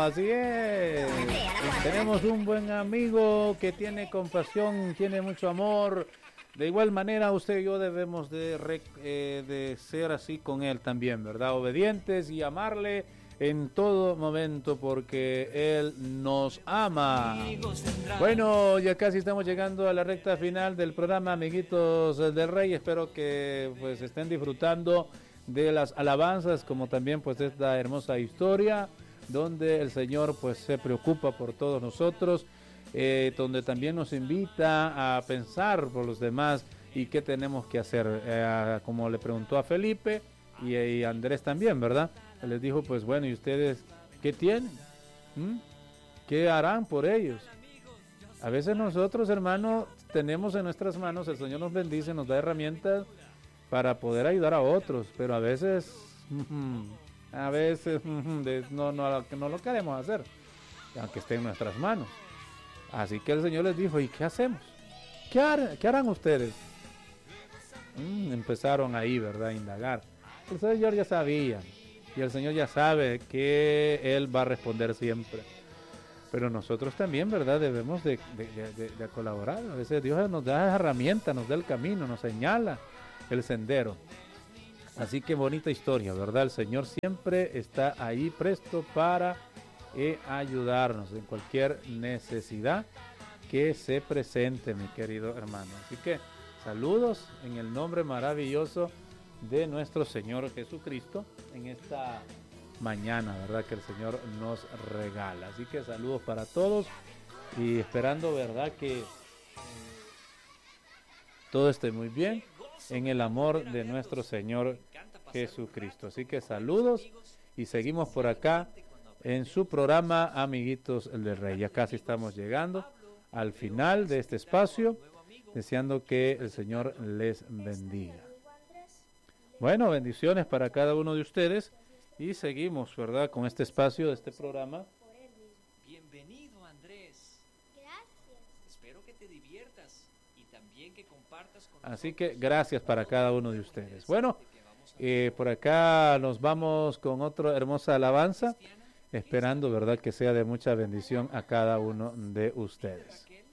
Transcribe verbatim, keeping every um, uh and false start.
así es. Tenemos un buen amigo que tiene compasión, tiene mucho amor. De igual manera, usted y yo debemos de, re, eh, de ser así con él también, ¿verdad? Obedientes y amarle en todo momento porque él nos ama. Bueno, ya casi estamos llegando a la recta final del programa, amiguitos del Rey. Espero que pues estén disfrutando de las alabanzas, como también pues esta hermosa historia donde el Señor pues se preocupa por todos nosotros. Eh, donde también nos invita a pensar por los demás y qué tenemos que hacer, eh, como le preguntó a Felipe y, y a Andrés también, ¿verdad? Él les dijo, pues bueno, ¿y ustedes qué tienen? ¿Mm? ¿Qué harán por ellos? A veces nosotros, hermanos, tenemos en nuestras manos, el Señor nos bendice, nos da herramientas para poder ayudar a otros, pero a veces, a veces no, no, no lo queremos hacer, aunque esté en nuestras manos. Así que el Señor les dijo, ¿y qué hacemos? ¿Qué, har ¿Qué harán ustedes? Mm, empezaron ahí, ¿verdad? A indagar. El Señor ya sabía, y el Señor ya sabe que Él va a responder siempre. Pero nosotros también, ¿verdad? Debemos de, de, de, de colaborar. A veces Dios nos da herramientas, nos da el camino, nos señala el sendero. Así que bonita historia, ¿verdad? El Señor siempre está ahí presto para y ayudarnos en cualquier necesidad que se presente, mi querido hermano. Así que saludos en el nombre maravilloso de nuestro Señor Jesucristo en esta mañana, ¿verdad? Que el Señor nos regala. Así que saludos para todos y esperando, ¿verdad? Que todo esté muy bien en el amor de nuestro Señor Jesucristo. Así que saludos y seguimos por acá en su programa Amiguitos del Rey. Ya casi estamos llegando al final de este espacio, deseando que el Señor les bendiga. Bueno, bendiciones para cada uno de ustedes y seguimos, ¿verdad?, con este espacio de este programa. Bienvenido, Andrés. Gracias. Espero que te diviertas y también que compartas con Así que gracias para cada uno de ustedes. Bueno, eh, por acá nos vamos con otra hermosa alabanza, esperando, ¿verdad?, que sea de mucha bendición a cada uno de ustedes.